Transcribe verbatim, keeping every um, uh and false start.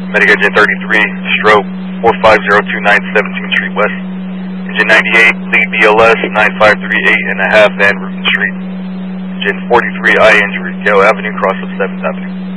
Medic Engine thirty-three, stroke four five zero two nine, seventeenth Street West. Engine ninety-eight, lead B L S nine five three eight and a half, Van Ruten Street. Engine forty-three, eye injury, Gale Avenue, cross of seventh Avenue.